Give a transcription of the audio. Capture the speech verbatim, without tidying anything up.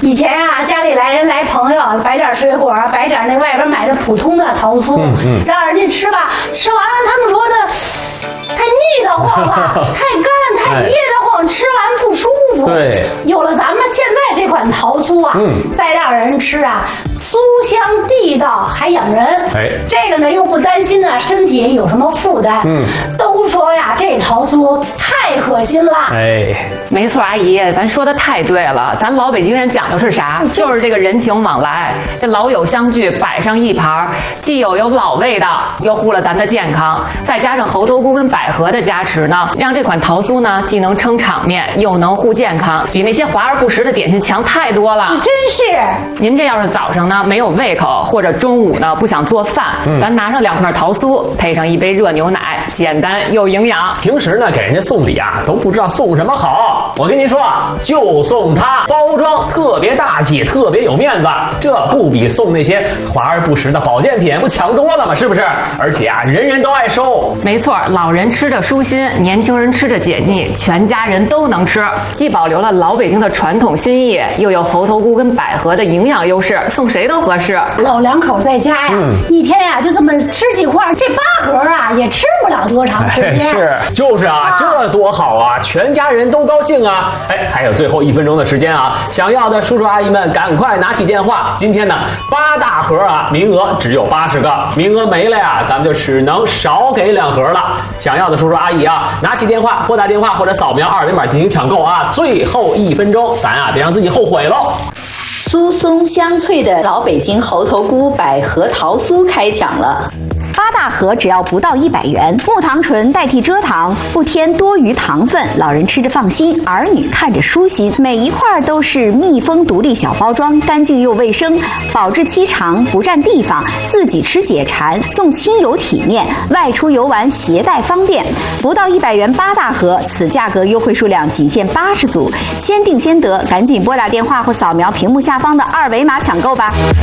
以前啊，家里来人来朋友，摆点水果，摆点那外边买的普通的桃酥，嗯嗯、让人家吃吧，吃完了他们说的太腻得慌了，太干太噎得慌，吃完不舒服。 对， 有了咱们现在这款桃酥啊，嗯、再让人吃啊，酥香地道还养人。哎，这个呢又不担心呢身体有什么负担。嗯，都说呀这桃酥太可心了。 哎， 没错，阿姨，咱说的太对了。咱老北京人讲究是啥？就是这个人情往来，这老友相聚，摆上一盘，既有有老味道，又护了咱的健康，再加上猴头菇跟百合的加持呢，让这款桃酥呢既能撑场面，又能护健康，比那些华而不实的点心强太多了。 真是， 您这要是早上呢没有胃口，或者中午呢不想做饭，嗯、咱拿上两块桃酥，配上一杯热牛奶，简单又营养。 平时呢给人家送礼啊，都不知道送什么好。我跟您说啊，就送它，包装特别大气，特别有面子，这不比送那些华而不实的保健品不强多了吗？是不是？而且啊，人人都爱收。 没错，老人吃着舒心，年轻人吃着解腻，全家人都能吃，既保留了老北京的传统心意，又有猴头菇跟百合的营养优势，送谁都合适。 老两口在家呀，嗯、一天呀就这么吃几块，这八盒啊也吃不了多长时间。 是，就是啊，啊这多好啊，全家人都高兴啊！哎，还有最后一分钟的时间啊，想要的叔叔阿姨们赶快拿起电话。今天呢，八大盒啊，名额只有八十个，名额没了呀，咱们就只能少给两盒了。想要的叔叔阿姨啊，拿起电话，拨打电话或者扫描二维码进行抢购啊！最后一分钟，咱啊别让自己后悔喽！ 酥松香脆的老北京猴头菇百合桃酥开抢了。 八大盒只要不到一百元，木糖醇代替蔗糖，不添多余糖分，老人吃着放心，儿女看着舒心。每一块都是密封独立小包装，干净又卫生，保质期长，不占地方，自己吃解馋，送亲友体面，外出游玩携带方便。不到一百元八大盒，此价格优惠数量仅限八十组，先定先得，赶紧拨打电话或扫描屏幕下方的二维码抢购吧。